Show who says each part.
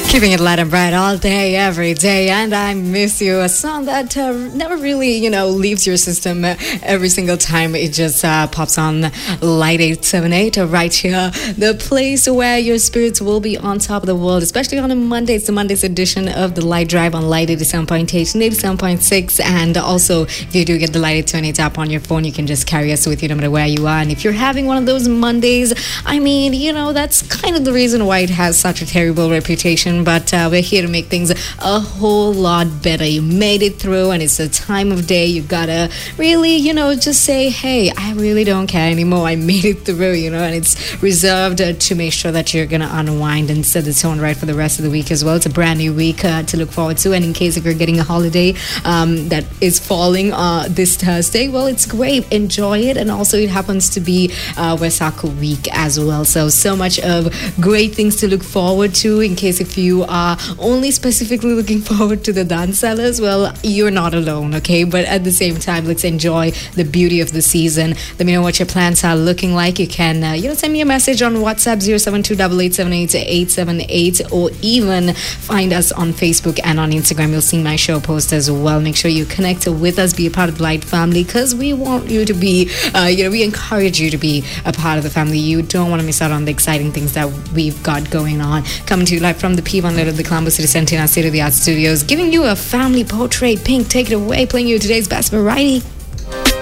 Speaker 1: Keeping it light and bright all day, every day, and I Miss You, a song that never really, leaves your system every single time it just pops on Light 878 right here, the place where your spirits will be on top of the world, especially on a Monday. It's the Monday's edition of the Light Drive on Light 87.8 and 87.6, and also, if you do get the Light 878 app on your phone, you can just carry us with you no matter where you are. And if you're having one of those Mondays, that's kind of the reason why it has such a terrible reputation. But we're here to make things a whole lot better. You made it through, and it's a time of day you gotta really, just say, hey, I really don't care anymore. I made it through, and it's reserved to make sure that you're gonna unwind and set the tone right for the rest of the week as well. It's a brand new week to look forward to, and in case if you're getting a holiday that is falling this Thursday, well, it's great. Enjoy it, and also it happens to be Wesaku week as well. So much of great things to look forward to. In case if you are only specifically looking forward to the dance sellers, well, you're not alone, okay? But at the same time, let's enjoy the beauty of the season. Let me know what your plans are looking like. You can, send me a message on WhatsApp 07288788878, or even find us on Facebook and on Instagram. You'll see my show post as well. Make sure you connect with us, be a part of the Light family, because we want you to be, we encourage you to be a part of the family. You don't want to miss out on the exciting things that we've got going on. Coming to you live from the P1 of the Colombo City Center in our state-of-the-art studios, giving you a family portrait. Pink, take it away, playing you today's best variety.